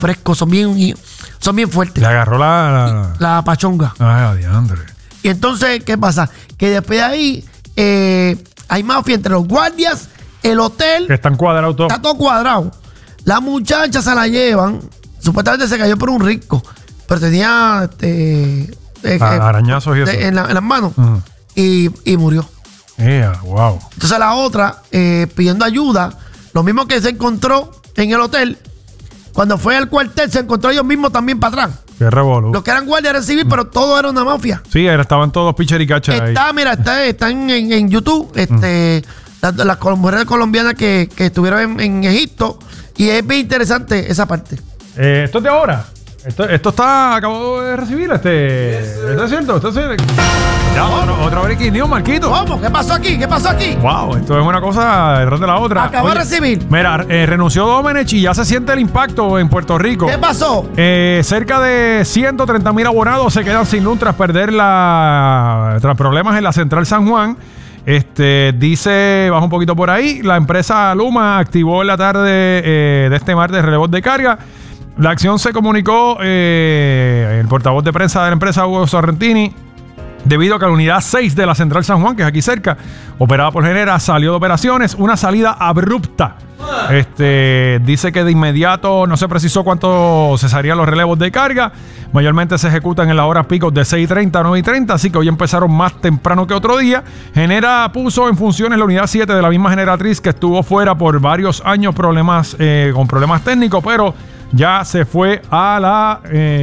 frescos, son bien fuertes. Le agarró la pachonga. Ay, adiandre. Y entonces, ¿qué pasa? Que después de ahí hay mafia entre los guardias, el hotel. Que están cuadrados todos. Está todo cuadrado. La muchacha se la llevan. Supuestamente se cayó por un rico. Pero tenía arañazos y eso. en las manos. Y murió. Wow. Entonces la otra, pidiendo ayuda, lo mismo que se encontró en el hotel, cuando fue al cuartel, se encontró ellos mismos también para atrás. Qué revolú. Los que eran guardias eran civiles, pero todo era una mafia. Sí, estaban todos pichericaches ahí. Está en YouTube, las mujeres colombianas que estuvieron en Egipto, y es bien interesante esa parte. Esto es de ahora. Esto acabo de recibir. ¿Esto es cierto? ¿Esto es cierto? Ya, otra breaking news, Marquito. ¿Cómo? ¿Qué pasó aquí? ¿Qué pasó aquí? Wow, esto es una cosa detrás de la otra. Acabo de recibir. Mira, renunció Domenech y ya se siente el impacto en Puerto Rico. ¿Qué pasó? Cerca de 130,000 abonados se quedan sin luz tras tras problemas en la Central San Juan. Dice, baja un poquito por ahí, la empresa Luma activó en la tarde de este martes relevos de carga. La acción se comunicó el portavoz de prensa de la empresa, Hugo Sorrentini, debido a que la unidad 6 de la Central San Juan, que es aquí cerca, operada por Genera, salió de operaciones, una salida abrupta. Dice que de inmediato no se precisó cuánto cesarían los relevos de carga. Mayormente se ejecutan en las horas picos de 6:30 a 9:30, así que hoy empezaron más temprano que otro día. Genera puso en funciones la unidad 7 de la misma generatriz que estuvo fuera por varios años con problemas técnicos, pero ya se fue a la...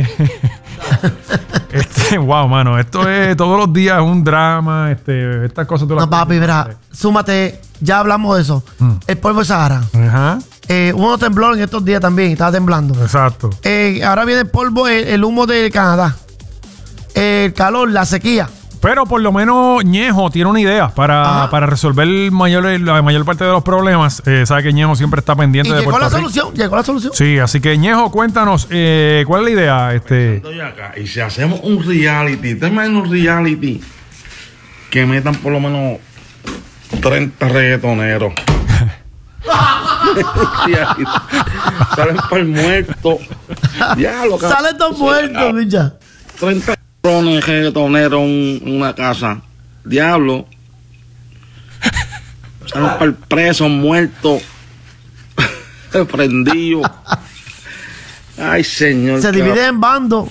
wow, mano, esto es todos los días un drama. Estas cosas tú las... No, papi, mira, súmate, ya hablamos de eso. El polvo de Sahara. Ajá. Uno tembló en estos días también, estaba temblando. Exacto. Ahora viene el polvo, el humo de Canadá. El calor, la sequía. Pero por lo menos Ñejo tiene una idea para resolver la mayor parte de los problemas. Sabe que Ñejo siempre está pendiente de Puerto Rico. Llegó la solución. Sí, así que Ñejo, cuéntanos, ¿cuál es la idea? Estoy acá, y si hacemos un reality, ¿te imaginas un reality que metan por lo menos 30 reggaetoneros? Salen para el muerto. Salen dos muertos, bicha. 30 reggaetoneros en una casa. Diablo. Salen para el preso, muerto. Prendido. Ay, señor. Se divide en bandos.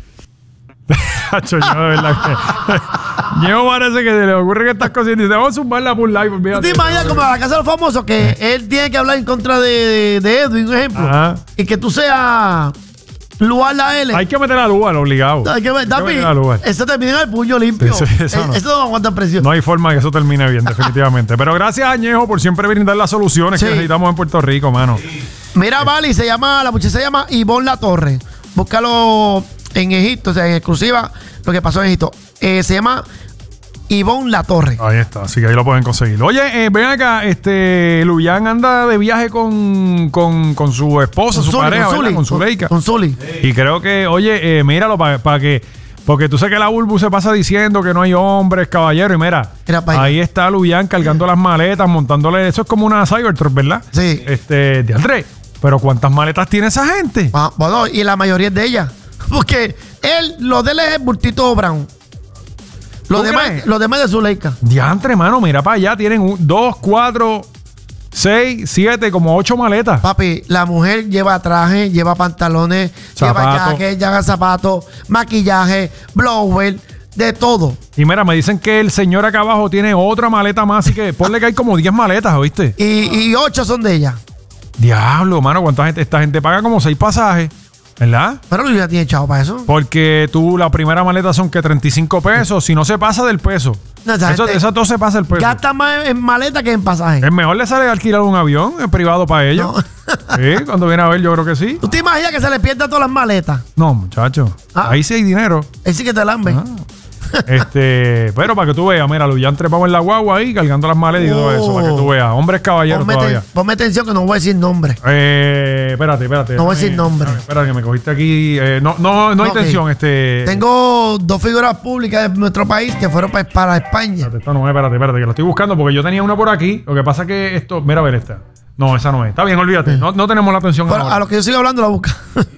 Ñejo parece que se le ocurre que estas cosas y dice, vamos a zumbarla por live. ¿Tú te imaginas como a la casa de los famosos que él tiene que hablar en contra de Edwin, un ejemplo? Ajá. Y que tú seas Lual a él. Hay que meter a Lual, obligado. Hay que meter a Lual. Eso termina en el puño limpio. Eso no aguanta presión. No hay forma que eso termine bien, definitivamente. Pero gracias a Ñejo por siempre brindar las soluciones que necesitamos en Puerto Rico, mano. Mira, Vali, la muchacha se llama Ivonne Latorre. Búscalo en Egipto, o sea, en exclusiva, lo que pasó en Egipto. Se llama Ivonne Latorre. Ahí está, así que ahí lo pueden conseguir. Oye, ven acá, Luyan anda de viaje con su esposa, su pareja, ¿verdad? Con Zuleika. Con Zuli. Y creo que, oye, míralo para que... Porque tú sabes que la Bulbu se pasa diciendo que no hay hombres, caballero. Y mira, ahí está Luyan cargando las maletas, montándole... Eso es como una Cybertruck, ¿verdad? Sí. De Andrés, pero ¿cuántas maletas tiene esa gente? Bueno, y la mayoría es de ella. Porque lo de él es el bultito Brown. Los demás de Zuleika. Diantre, mano, mira para allá. Tienen 2, 4, 6, 7, como 8 maletas. Papi, la mujer lleva traje, lleva pantalones, lleva jacket, lleva zapatos, maquillaje, blower, de todo. Y mira, me dicen que el señor acá abajo tiene otra maleta más, así que ponle que hay como 10 maletas, ¿oíste? Y 8 son de ella. Diablo, mano, ¿cuánta gente? Esta gente paga como 6 pasajes. ¿Verdad? Pero Luis ya tiene chavo para eso. Porque la primera maleta son que 35 pesos. Si no se pasa del peso. No, eso todo se pasa el peso. Gasta más en maleta que en pasaje. Es mejor le sale alquilar un avión privado para ellos. No. Sí, cuando viene a ver, yo creo que sí. ¿Tú te imaginas que se le pierda todas las maletas? No, muchacho. Ahí sí hay dinero. Ahí sí que te lambe. Pero para que tú veas, mira, Luyan trepamos en la guagua ahí cargando las maletas y todo eso, para que tú veas. Hombres caballeros todavía. Ponme atención que no voy a decir nombre. Espérate. No voy a decir nombre. Espérate, que me cogiste aquí. No hay tensión. Tengo 2 figuras públicas de nuestro país que fueron para España. Espérate, que lo estoy buscando porque yo tenía una por aquí. Lo que pasa es que esto. Mira, a ver esta. No, esa no es. Está bien, olvídate. No tenemos la atención Bueno, ahora. a lo que yo sigo hablando la busca.